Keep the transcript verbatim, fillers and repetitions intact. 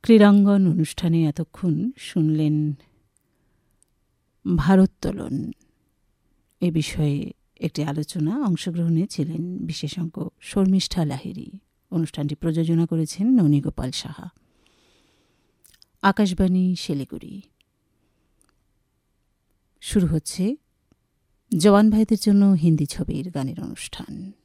ক্রীড়াঙ্গন অনুষ্ঠানে এতক্ষণ শুনলেন ভারোত্তোলন এ বিষয়ে একটি আলোচনা। অংশগ্রহণে ছিলেন বিশেষজ্ঞ শর্মিষ্ঠা লাহিড়ী। অনুষ্ঠানটি প্রযোজনা করেছেন ননীগোপাল সাহা। আকাশবাণী শিলিগুড়ি। শুরু হচ্ছে জওয়ান ভাইদের জন্য হিন্দি ছবির গানের অনুষ্ঠান।